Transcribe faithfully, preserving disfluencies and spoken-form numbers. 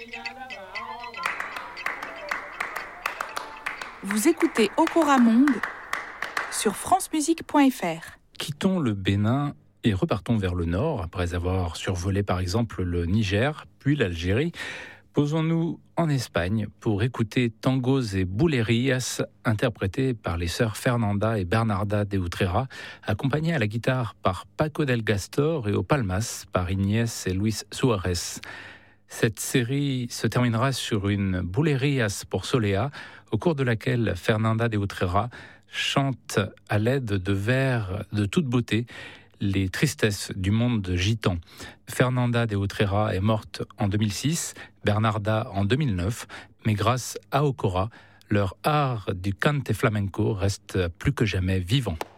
Vous écoutez Okora Monde sur france musique point f r. Quittons le Bénin et repartons vers le nord, après avoir survolé par exemple le Niger, puis l'Algérie. Posons-nous en Espagne pour écouter Tangos et Bulerías, interprétés par les sœurs Fernanda et Bernarda de Utrera, accompagnés à la guitare par Paco del Gastor et au palmas par Inés et Luis Suárez. Cette série se terminera sur une Bulerías pour Soleá, au cours de laquelle Fernanda de Utrera chante à l'aide de vers de toute beauté les tristesses du monde gitan. Fernanda de Utrera est morte en deux mille six, Bernarda en deux mille neuf, mais grâce à Okora, leur art du cante flamenco reste plus que jamais vivant.